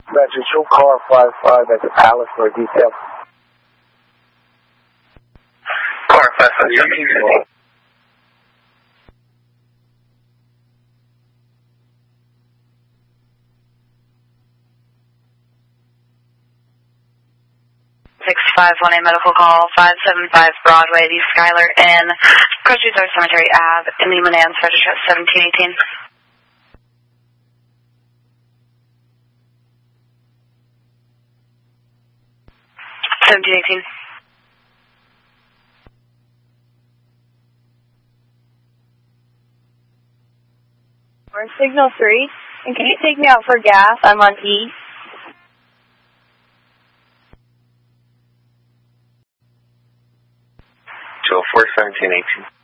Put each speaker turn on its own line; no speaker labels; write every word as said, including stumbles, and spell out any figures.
Roger, show car five five at the Palace for a detail.
Car five five, seventeen.
six five one eight medical call, five seven five Broadway, the Skylar Inn, Grocery Store Cemetery Ave, in the Manans, register at seventeen eighteen. seventeen eighteen.
We're in Signal three, and can you take me out for gas? I'm on E.
two oh four, seventeen eighteen.